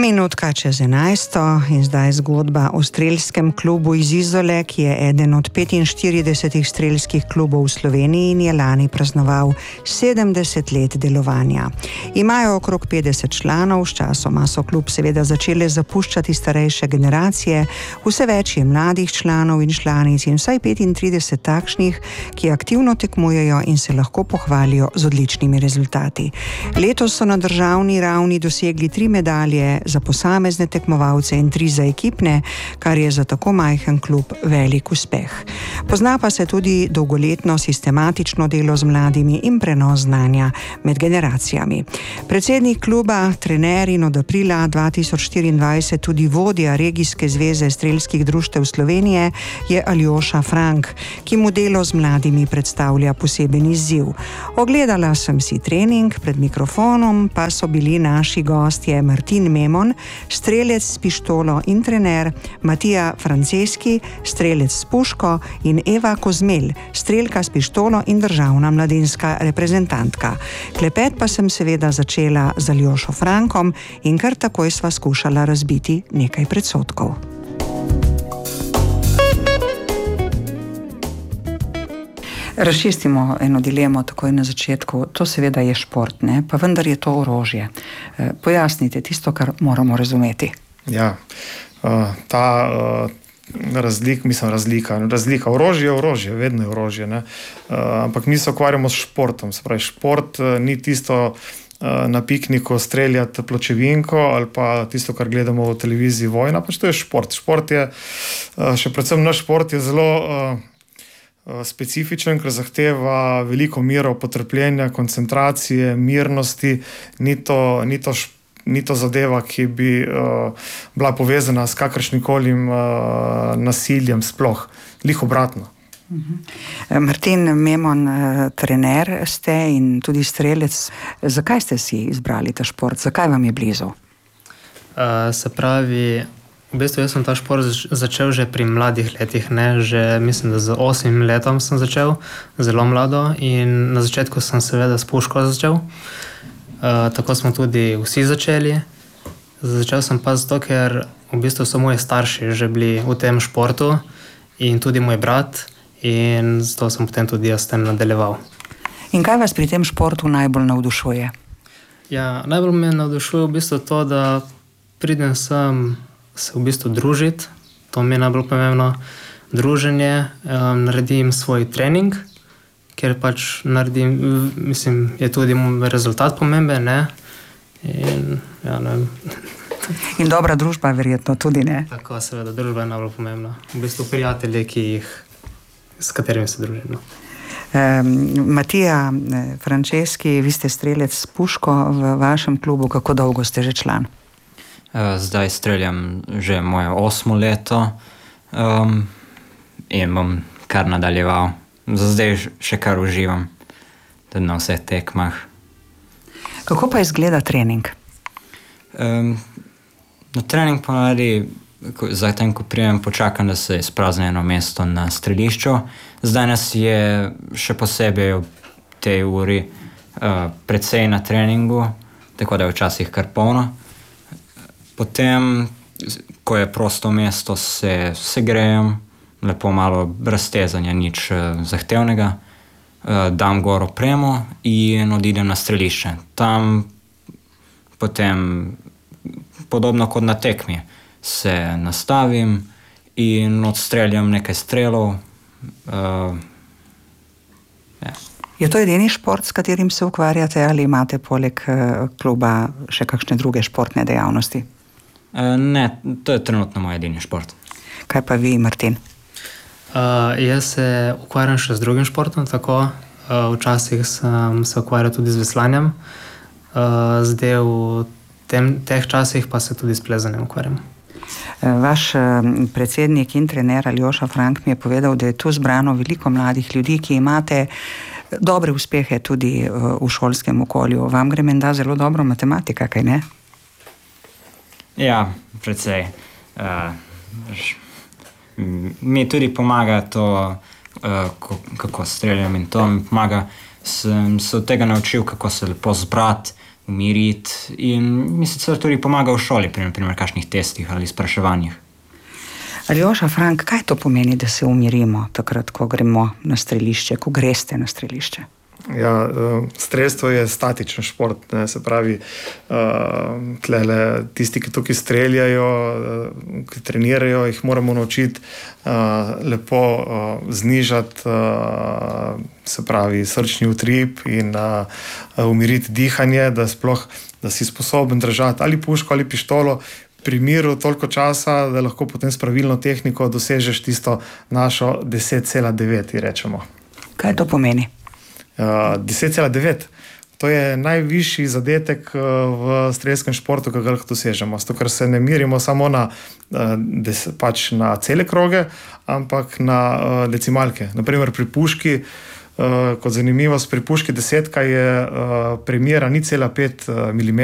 Minutka čez 11 in zdaj zgodba o strelskem klubu iz Izole, ki je eden od 45 strelskih klubov v Sloveniji in je lani praznoval 70 let delovanja. Imajo okrog 50 članov, sčasoma so klub seveda začele zapuščati starejše generacije, vse več je mladih članov in članic in vsaj 35 takšnih, ki aktivno tekmujejo in se lahko pohvalijo z odličnimi rezultati. Letos so na državni ravni dosegli 3 medalje za posamezne tekmovalce in 3 za ekipne, kar je za tako majhen klub velik uspeh. Pozna pa se tudi dolgoletno sistematično delo z mladimi in prenos znanja med generacijami. Predsednik kluba, trener in od aprila 2024 tudi vodja Regijske zveze strelskih društev Slovenije je Aljoša Frank, ki mu delo z mladimi predstavlja poseben izziv. Ogledala sem si trening, pred mikrofonom pa so bili naši gostje Martin Memon, strelec s pištolo in trener, Matija Franceski, strelec s puško in Eva Kozmelj, strelka s pištolo in državna mladinska reprezentantka. Klepet pa sem seveda začela z Aljošo Frankom in kar takoj sva skušala razbiti nekaj predsodkov. Razčistimo eno dilemo takoj na začetku. To seveda je šport, ne? Pa vendar je to orožje. Pojasnite tisto, kar moramo razumeti. Ja, ta razlika. Orožje je orožje, vedno je orožje, ne? Ampak mi se ukvarjamo s športom. Se pravi, šport ni tisto na pikniku streljati pločevinko ali pa tisto, kar gledamo v televiziji vojna, pač to je šport. Šport je, še predvsem naš šport je zelo specifičen, ker zahteva veliko mero potrpljenja, koncentracije, mirnosti. Ni to zadeva, ki bi bila povezana s kakršnikolim nasiljem sploh. Lih obratno. Martin Memon, trener ste in tudi strelec. Zakaj ste si izbrali ta šport? Zakaj vam je blizu? Se pravi, v bistvu jaz sem ta šport začel že pri mladih letih, ne? Že mislim, da z 8 letom sem začel, zelo mlado, in na začetku sem seveda s puško začel. Tako smo tudi vsi začeli. Začel sem pa zato, ker v bistvu so moji starši že bili v tem športu in tudi moj brat, in zato sem potem tudi jaz tem nadaljeval. In kaj vas pri tem športu najbolj navdušuje? Ja, najbolj me navdušuje v bistvu to, da pridem sem se v bistvu družiti, to mi je najbolj pomembno, druženje, naredim svoj trening, ker pač naredim, mislim, je tudi rezultat pomemben, ne? In, ja, ne vem. In dobra družba verjetno tudi, ne? Tako, seveda, družba je najbolj pomembna. V bistvu prijatelji, s katerimi se družim, no. Matija Franceski, vi ste strelec s puško v vašem klubu, kako dolgo ste že član? Zdaj streljam že moje 8. leto in bom kar nadaljeval. Za zdaj še kar uživam na vseh tekmah. Kako pa izgleda trening? Na trening ponavadi, zatem ko prijem, počakam, da se izprazni eno mesto na strelišču. Zdaj nas je še posebej v tej uri precej na treningu, tako da je včasih kar polno. Potem, ko je prosto mesto, se grejem, lepo malo raztezanja, nič zahtevnega. Dam gor opremo in odidem na strelišče. Tam potem, podobno kot na tekmi, se nastavim in odstreljam nekaj strelov. Ja. Je to edini šport, s katerim se ukvarjate, ali imate poleg kluba še kakšne druge športne dejavnosti? Ne, to je trenutno moj edini šport. Kaj pa vi, Martin? Jaz se ukvarjam še z drugim športom, tako. Včasih sem se ukvarjal tudi z veslanjem. Zdaj v teh časih pa se tudi s plezanjem ukvarjam. Vaš predsednik in trener Aljoša Frank mi je povedal, da je tu zbrano veliko mladih ljudi, ki imate dobre uspehe tudi v šolskem okolju. Vam gre menda zelo dobro matematika, kaj ne? Ja, precej. Mi tudi pomaga to, kako streljam, in to mi pomaga. Sem se od tega naučil, kako se lepo zbrati, umiriti in mi sicer tudi pomaga v šoli, pri naprimer kakšnih testih ali spraševanjih. Aljoša, Frank, kaj to pomeni, da se umirimo takrat, ko gremo na strelišče, ko greste na strelišče? Ja, strelstvo je statičen šport, ne, se pravi, tisti, ki tukaj streljajo, ki trenirajo, jih moramo naučiti lepo znižati, se pravi, srčni utrip in umiriti dihanje, da si sposoben držati ali puško ali pištolo pri miru toliko časa, da lahko potem s pravilno tehniko dosežeš tisto našo 10,9, rečemo. Kaj to pomeni? 10,9. To je najvišji zadetek v strelskem športu, ki ga lahko dosežemo. Zato, ker se ne mirimo samo na cele kroge, ampak na decimalke. Naprimer pri puški, kot zanimivost, pri puški 10 je premjera 0,5 mm,